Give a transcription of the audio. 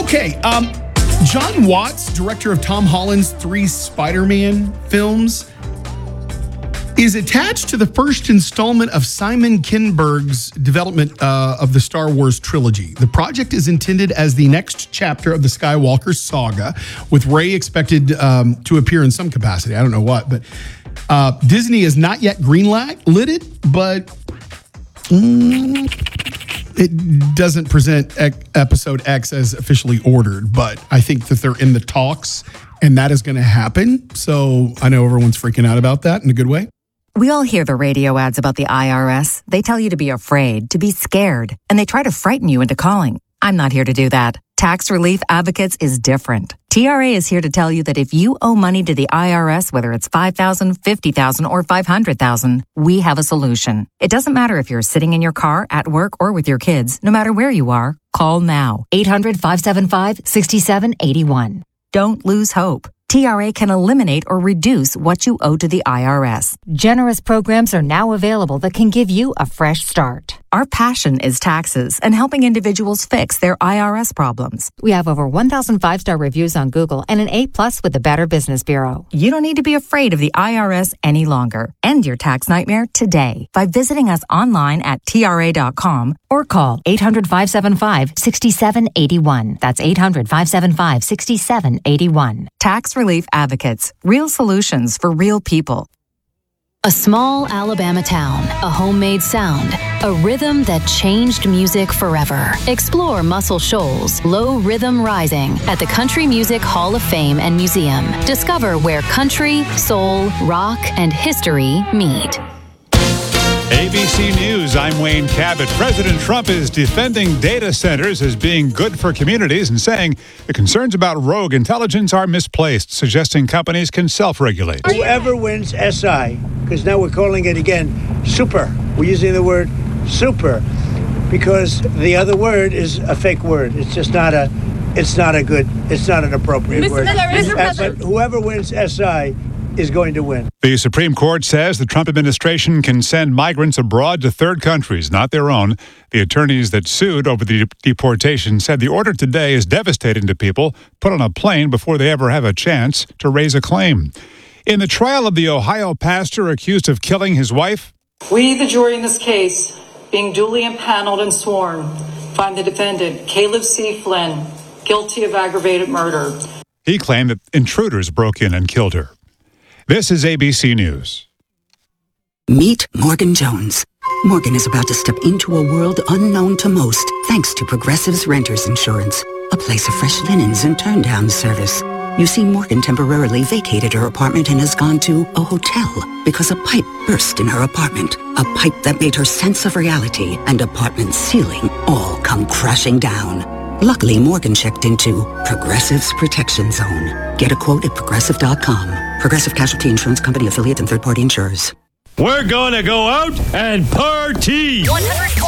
Okay, John Watts, director of Tom Holland's 3 Spider-Man films, is attached to the first installment of Simon Kinberg's development of the Star Wars trilogy. The project is intended as the next chapter of the Skywalker saga, with Rey expected to appear in some capacity. I don't know what, but Disney is not yet green-lit it, but it doesn't present Episode X as officially ordered. But I think that they're in the talks, and that is going to happen. So I know everyone's freaking out about that in a good way. We all hear the radio ads about the IRS. They tell you to be afraid, to be scared, and they try to frighten you into calling. I'm not here to do that. Tax Relief Advocates is different. TRA is here to tell you that if you owe money to the IRS, whether it's $5,000, $50,000, or $500,000, we have a solution. It doesn't matter if you're sitting in your car, at work, or with your kids. No matter where you are, call now. 800-575-6781. Don't lose hope. TRA can eliminate or reduce what you owe to the IRS. Generous programs are now available that can give you a fresh start. Our passion is taxes and helping individuals fix their IRS problems. We have over 1,000 5-star reviews on Google and an A+ with the Better Business Bureau. You don't need to be afraid of the IRS any longer. End your tax nightmare today by visiting us online at TRA.com or call 800-575-6781. That's 800-575-6781. Tax Relief Advocates. Real solutions for real people. A small Alabama town, a homemade sound, a rhythm that changed music forever. Explore Muscle Shoals, Low Rhythm Rising at the Country Music Hall of Fame and Museum. Discover where country, soul, rock, and history meet. ABC News, I'm Wayne Cabot. President Trump is defending data centers as being good for communities and saying the concerns about rogue intelligence are misplaced, suggesting companies can self-regulate. Whoever wins SI, because now we're calling it again super. We're using the word super because the other word is a fake word. It's just not an appropriate word. But whoever wins SI is going to win. The Supreme Court says the Trump administration can send migrants abroad to third countries, not their own. The attorneys that sued over the deportation said the order today is devastating to people put on a plane before they ever have a chance to raise a claim. In the trial of the Ohio pastor accused of killing his wife, we, the jury in this case, being duly impaneled and sworn, find the defendant, Caleb C. Flynn, guilty of aggravated murder. He claimed that intruders broke in and killed her. This is ABC News. Meet Morgan Jones. Morgan is about to step into a world unknown to most, thanks to Progressive's Renters Insurance, a place of fresh linens and turn-down service. You see, Morgan temporarily vacated her apartment and has gone to a hotel because a pipe burst in her apartment. A pipe that made her sense of reality and apartment ceiling all come crashing down. Luckily, Morgan checked into Progressive's Protection Zone. Get a quote at Progressive.com. Progressive Casualty Insurance Company, affiliate, and third-party insurers. We're gonna go out and party! 100